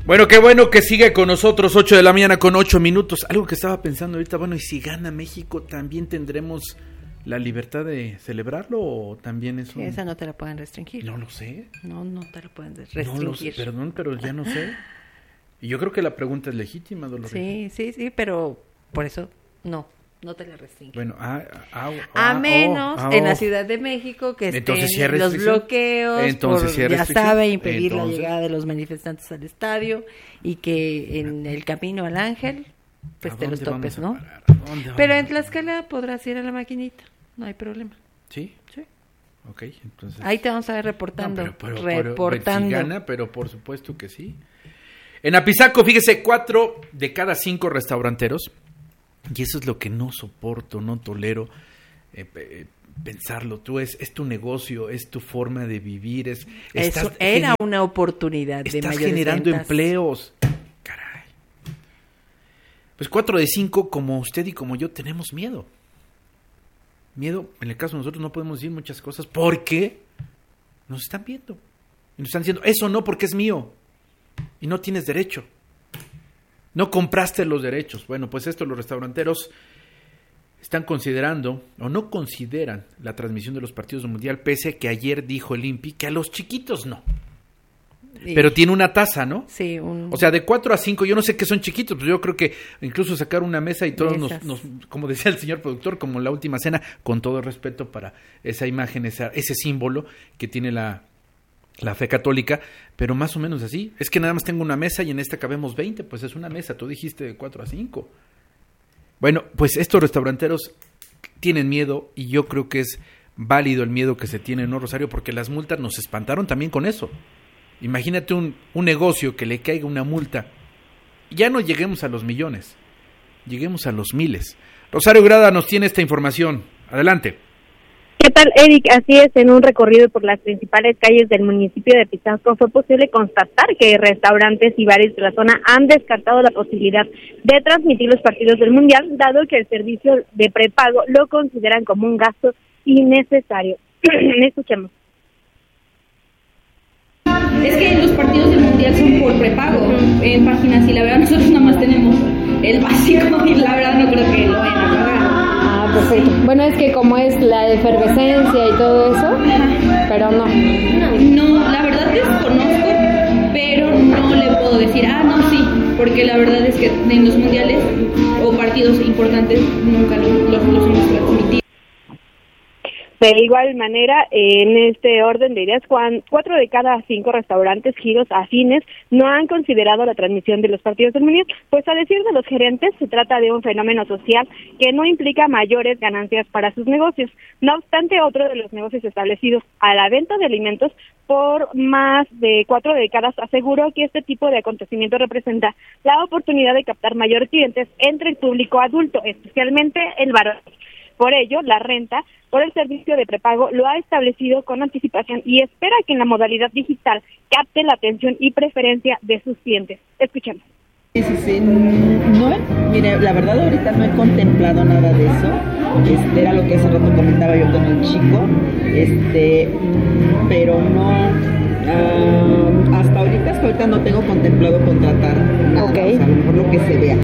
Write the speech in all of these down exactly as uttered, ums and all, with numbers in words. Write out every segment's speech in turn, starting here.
Bueno, qué bueno que sigue con nosotros, ocho de la mañana con ocho minutos. Algo que estaba pensando ahorita, bueno, y si gana México, ¿también tendremos la libertad de celebrarlo o también es un... Sí, esa no te la pueden restringir. No lo sé. No, no te la pueden restringir. No lo sé, perdón, pero ya no sé. Y yo creo que la pregunta es legítima, Dolores. Sí, sí, sí, pero por eso no. No te la restringen. Bueno, ah, ah, ah, a menos oh, ah, en oh. la Ciudad de México que Entonces, estén ¿sí los bloqueos, Entonces, por, ¿sí ya sabe, impedir Entonces... la llegada de los manifestantes al estadio y que en el camino al Ángel, pues te los topes, ¿no? Pero en Tlaxcala podrás ir a la maquinita, no hay problema. ¿Sí? Sí. Ok, entonces... Ahí te vamos a ver reportando. No, pero, pero, reportando. Pero, si gana, pero por supuesto que sí. En Apizaco, fíjese, cuatro de cada cinco restauranteros. Y eso es lo que no soporto, no tolero eh, eh, pensarlo. Tú es, es tu negocio, es tu forma de vivir. Es, eso estás era gener- una oportunidad de Estás mayores generando ventas. empleos. Caray. Pues cuatro de cinco, como usted y como yo, tenemos miedo. Miedo, en el caso de nosotros no podemos decir muchas cosas porque nos están viendo. Y nos están diciendo, eso no porque es mío. Y no tienes derecho. No compraste los derechos. Bueno, pues esto los restauranteros están considerando o no consideran la transmisión de los partidos del Mundial, pese a que ayer dijo el I N P I que a los chiquitos no. Sí. Pero tiene una tasa, ¿no? Sí. Un... O sea, de cuatro a cinco, yo no sé qué son chiquitos, pero yo creo que incluso sacar una mesa y todos nos, nos, como decía el señor productor, como la última cena, con todo respeto para esa imagen, esa, ese símbolo que tiene la... la fe católica, pero más o menos así. Es que nada más tengo una mesa y en esta cabemos veinte, pues es una mesa. Tú dijiste de cuatro a cinco. Bueno, pues estos restauranteros tienen miedo y yo creo que es válido el miedo que se tiene, ¿no, Rosario? Porque las multas nos espantaron también con eso. Imagínate un, un negocio que le caiga una multa. Ya no lleguemos a los millones, lleguemos a los miles. Rosario Grada nos tiene esta información. Adelante. ¿Qué tal, Eric? Así es, en un recorrido por las principales calles del municipio de Apizaco fue posible constatar que restaurantes y bares de la zona han descartado la posibilidad de transmitir los partidos del Mundial, dado que el servicio de prepago lo consideran como un gasto innecesario. Escuchemos. Es que los partidos del Mundial son por prepago en páginas y la verdad nosotros nada más tenemos el básico y la verdad no creo que lo vayan a pagar. Perfecto. Bueno, es que como es la efervescencia y todo eso, ajá, pero no. No, la verdad desconozco, pero no le puedo decir, ah, no, sí, porque la verdad es que en los mundiales o partidos importantes nunca los, los, los hemos transmitido. De igual manera, en este orden de ideas, cuatro de cada cinco restaurantes giros afines no han considerado la transmisión de los partidos del Mundial, pues a decir de los gerentes se trata de un fenómeno social que no implica mayores ganancias para sus negocios. No obstante, otro de los negocios establecidos a la venta de alimentos por más de cuatro décadas aseguró que este tipo de acontecimiento representa la oportunidad de captar mayores clientes entre el público adulto, especialmente el varón. Por ello, la renta por el servicio de prepago lo ha establecido con anticipación y espera que en la modalidad digital capte la atención y preferencia de sus clientes. Escuchemos. Sí, sí, sí. No, mire, la verdad ahorita no he contemplado nada de eso. Este, era lo que hace rato comentaba yo con el chico. Este, pero no, uh, hasta ahorita, hasta ahorita no tengo contemplado contratar nada, okay. O sea, a lo mejor lo que se vea.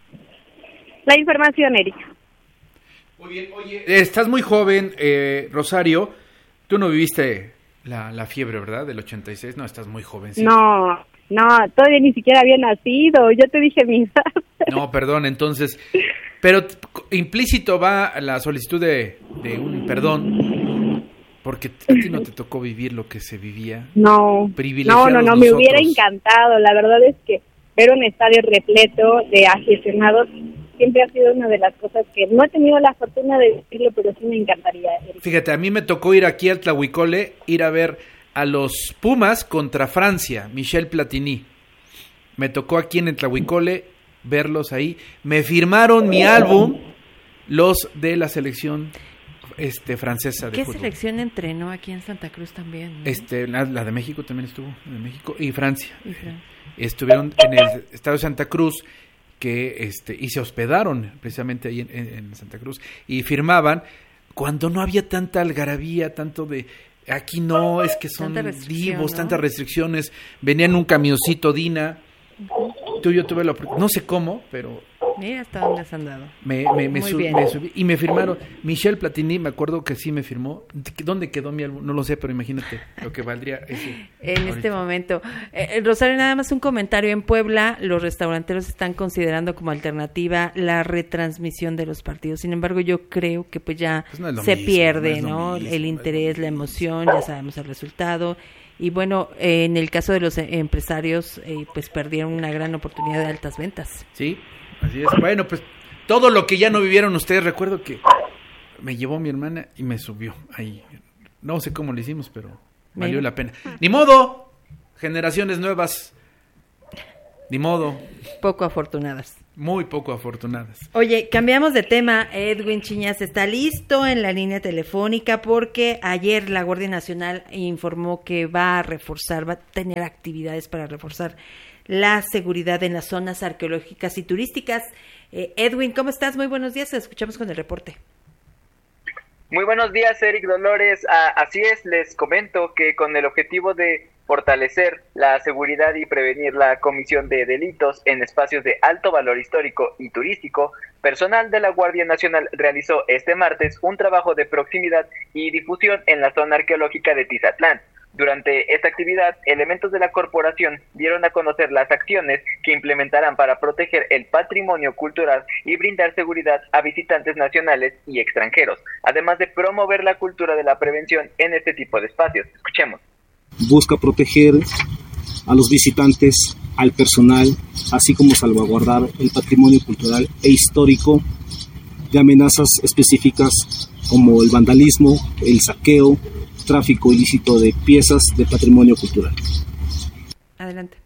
La información, Erika. Muy bien, oye, estás muy joven, eh, Rosario, tú no viviste la, la fiebre, ¿verdad? Del ochenta y seis, no, estás muy joven. ¿Sí? No, no, todavía ni siquiera había nacido, yo te dije mi edad. No, perdón, entonces, pero implícito va la solicitud de, de un perdón, porque a ti no te tocó vivir lo que se vivía. No, no, no, no, me hubiera encantado, la verdad es que ver un estadio repleto de aficionados siempre ha sido una de las cosas que no he tenido la fortuna de decirlo, pero sí me encantaría. Fíjate, a mí me tocó ir aquí al Tlahuicole, ir a ver a los Pumas contra Francia, Michel Platini. Me tocó aquí en el Tlahuicole verlos ahí. Me firmaron mi álbum los de la selección este francesa de ¿Qué fútbol. Selección entrenó aquí en Santa Cruz también, ¿no? Este, la, la de México también estuvo, de México y Francia. Y Francia. Estuvieron en el estado de Santa Cruz, que este y se hospedaron precisamente ahí en, en, en Santa Cruz y firmaban cuando no había tanta algarabía, tanto de aquí no, es que son Tanta vivos, ¿no? tantas restricciones. Venían en un camioncito Dina Tú y yo tuve la oportunidad, no sé cómo, pero... Mira hasta dónde has andado. Me, me, me, su, me subí y me firmaron. Michelle Platini, me acuerdo que sí me firmó. ¿Dónde quedó mi álbum? No lo sé, pero imagínate lo que valdría ese. En ahorita. Este momento. Eh, Rosario, nada más un comentario. En Puebla, los restauranteros están considerando como alternativa la retransmisión de los partidos. Sin embargo, yo creo que pues ya pues no se mismo, pierde, ¿no? ¿no? Mismo, el interés, la emoción, ya sabemos el resultado. Y bueno, eh, en el caso de los empresarios, eh, pues perdieron una gran oportunidad de altas ventas. Sí. Así es. Bueno, pues todo lo que ya no vivieron ustedes, recuerdo que me llevó mi hermana y me subió ahí. No sé cómo lo hicimos, pero valió la pena. Ni modo, generaciones nuevas. Ni modo. Poco afortunadas. Muy poco afortunadas. Oye, cambiamos de tema. Edwin Chiñas está listo en la línea telefónica porque ayer la Guardia Nacional informó que va a reforzar, va a tener actividades para reforzar la seguridad en las zonas arqueológicas y turísticas. Eh, Edwin, ¿cómo estás? Muy buenos días, te escuchamos con el reporte. Muy buenos días, Eric Dolores. Ah, así es, les comento que con el objetivo de fortalecer la seguridad y prevenir la comisión de delitos en espacios de alto valor histórico y turístico, personal de la Guardia Nacional realizó este martes un trabajo de proximidad y difusión en la zona arqueológica de Tizatlán. Durante esta actividad, elementos de la corporación dieron a conocer las acciones que implementarán para proteger el patrimonio cultural y brindar seguridad a visitantes nacionales y extranjeros, además de promover la cultura de la prevención en este tipo de espacios. Escuchemos. Busca proteger a los visitantes, al personal, así como salvaguardar el patrimonio cultural e histórico de amenazas específicas como el vandalismo, el saqueo, tráfico ilícito de piezas de patrimonio cultural. Adelante.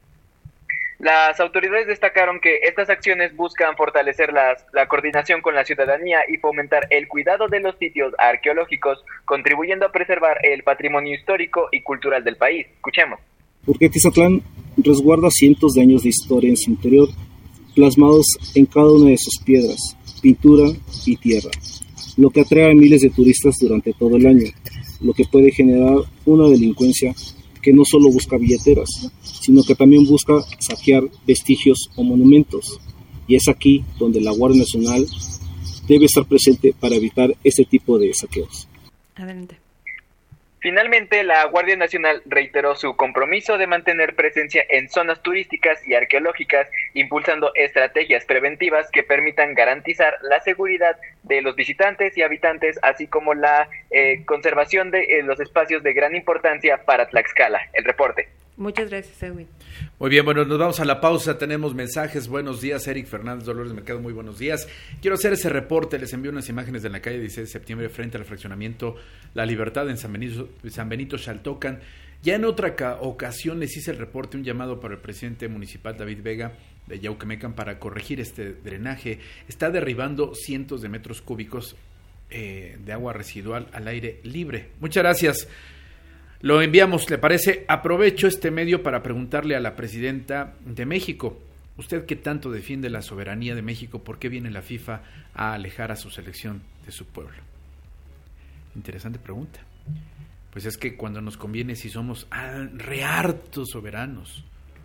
Las autoridades destacaron que estas acciones buscan fortalecer las, la coordinación con la ciudadanía y fomentar el cuidado de los sitios arqueológicos, contribuyendo a preservar el patrimonio histórico y cultural del país. Escuchemos. Porque Tizatlán resguarda cientos de años de historia en su interior, plasmados en cada una de sus piedras, pintura y tierra, lo que atrae a miles de turistas durante todo el año, lo que puede generar una delincuencia que no solo busca billeteras, sino que también busca saquear vestigios o monumentos. Y es aquí donde la Guardia Nacional debe estar presente para evitar este tipo de saqueos. Adelante. Finalmente, la Guardia Nacional reiteró su compromiso de mantener presencia en zonas turísticas y arqueológicas, impulsando estrategias preventivas que permitan garantizar la seguridad de los visitantes y habitantes, así como la eh, conservación de eh, los espacios de gran importancia para Tlaxcala. El reporte. Muchas gracias, Edwin. Muy bien, bueno, nos vamos a la pausa, tenemos mensajes. Buenos días, Eric Fernández Dolores Mercado, muy buenos días. Quiero hacer ese reporte, les envío unas imágenes de la calle dieciséis de septiembre frente al fraccionamiento La Libertad en San Benito, San Benito Xaltocan. Ya en otra ca- ocasión les hice el reporte, un llamado para el presidente municipal David Vega de Yauquemecan para corregir este drenaje. Está derribando cientos de metros cúbicos eh, de agua residual al aire libre. Muchas gracias. Lo enviamos, ¿le parece? Aprovecho este medio para preguntarle a la presidenta de México, usted que tanto defiende la soberanía de México, ¿por qué viene la FIFA a alejar a su selección de su pueblo? Interesante pregunta. Pues es que cuando nos conviene, si somos ah, re hartos soberanos,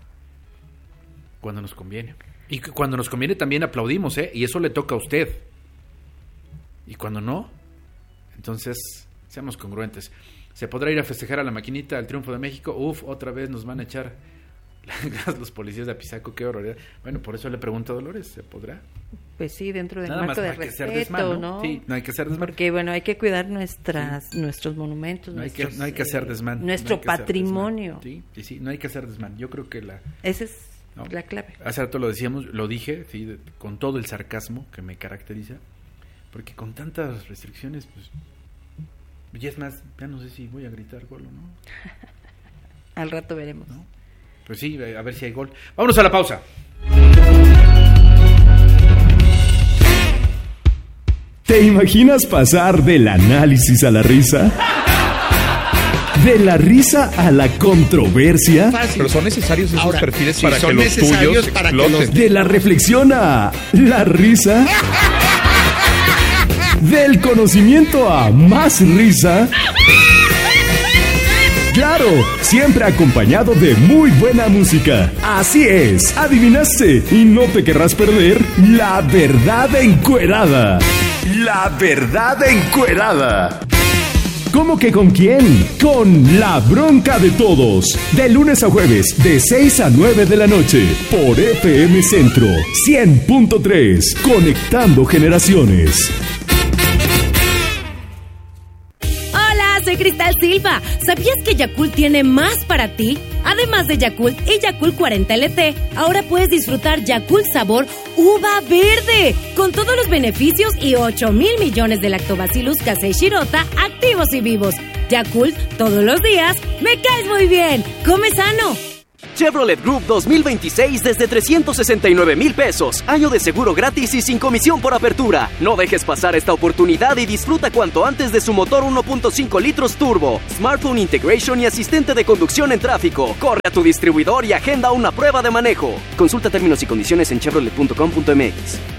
cuando nos conviene. Y cuando nos conviene también aplaudimos, ¿eh? Y eso le toca a usted. Y cuando no, entonces seamos congruentes. ¿Se podrá ir a festejar a la maquinita el triunfo de México? Uf, otra vez nos van a echar los policías de Apizaco, qué horror. Bueno, por eso le pregunto a Dolores, ¿se podrá? Pues sí, dentro del Nada marco más, de no hay respeto, que ser desmán, ¿no? ¿no? Sí, no hay que ser desmán. Porque, bueno, hay que cuidar nuestras, sí. nuestros monumentos. No hay, nuestros, que, no hay que hacer desmán. Eh, nuestro no hay patrimonio. Sí, sí, sí, no hay que hacer desmán. Yo creo que la... Esa es no, la clave. Hace rato lo decíamos, lo dije, sí, de, con todo el sarcasmo que me caracteriza, porque con tantas restricciones, pues... Y es más, ya no sé si voy a gritar gol o no. Al rato veremos. ¿No? Pues sí, a ver si hay gol. Vámonos a la pausa. ¿Te imaginas pasar del análisis a la risa? ¿De la risa a la controversia? Fácil. Pero son necesarios esos Ahora, perfiles sí, para que los tuyos para exploten. Que los... ¿De la reflexión a la risa? ¿Del conocimiento a más risa? Claro, siempre acompañado de muy buena música. Así es, adivinaste y no te querrás perder La Verdad Encuerada. La Verdad Encuerada. ¿Cómo que con quién? Con La Bronca de Todos. De lunes a jueves, de seis a nueve de la noche. Por F M Centro cien punto tres. Conectando generaciones. Soy Cristal Silva. ¿Sabías que Yakult tiene más para ti? Además de Yakult y Yakult cuarenta L T, ahora puedes disfrutar Yakult sabor uva verde, con todos los beneficios y ocho mil millones de lactobacillus casei shirota activos y vivos. Yakult, todos los días, me caes muy bien. Come sano. Chevrolet Group dos mil veintiséis desde trescientos sesenta y nueve mil pesos. Año de seguro gratis y sin comisión por apertura. No dejes pasar esta oportunidad y disfruta cuanto antes de su motor uno punto cinco litros turbo, smartphone integration y asistente de conducción en tráfico. Corre a tu distribuidor y agenda una prueba de manejo. Consulta términos y condiciones en chevrolet punto com punto m x.